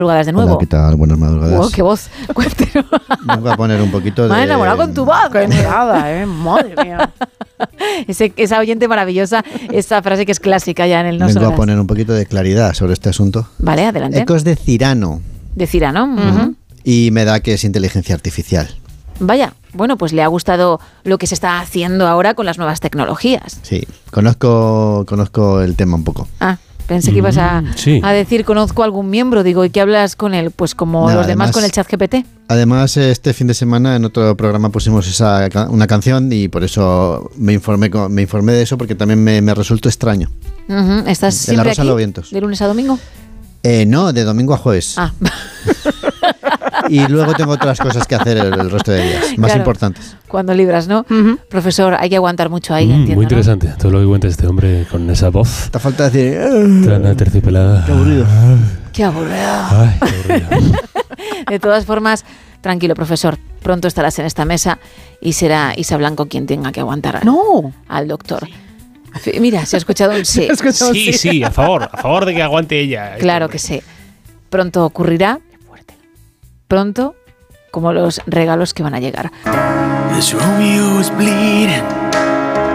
Madrugadas de nuevo. Hola, ¿qué tal? Buenas madrugadas. Oh, qué voz. Cuéntenos. Vengo a poner un poquito de... Me ha enamorado con tu voz. Qué nada, madre mía. Esa oyente maravillosa, esa frase que es clásica ya en el No Vengo Sonoras. a poner un poquito de claridad sobre este asunto. Vale, adelante. Ecos de Cirano. De Cirano. Uh-huh. Y me da que es inteligencia artificial. Vaya, bueno, pues le ha gustado lo que se está haciendo ahora con las nuevas tecnologías. Sí, conozco el tema un poco. Ah, pensé que ibas a decir, conozco a algún miembro, digo, ¿y qué hablas con él? Pues como los demás con el ChatGPT. Además, este fin de semana en otro programa pusimos una canción y por eso me informé de eso, porque también me resultó extraño. Uh-huh. ¿Estás siempre aquí, de lunes a domingo? No, de domingo a jueves. Ah. Y luego tengo otras cosas que hacer el resto de días, más importantes. Cuando libras, ¿no? Uh-huh. Profesor, hay que aguantar mucho ahí, entiendo. Muy interesante, ¿no? Todo lo que cuenta este hombre con esa voz. Te falta decir... Tan aterciopelada. Qué aburrido. Qué aburrido. Ay, qué aburrido. De todas formas, tranquilo, profesor. Pronto estarás en esta mesa y será Isa Blanco quien tenga que aguantar al doctor. Sí. Mira, se ha escuchado un sí. Sí, a favor de que aguante ella. Claro que sí. Pronto ocurrirá. Pronto, como los regalos que van a llegar. This Romeo is bleeding.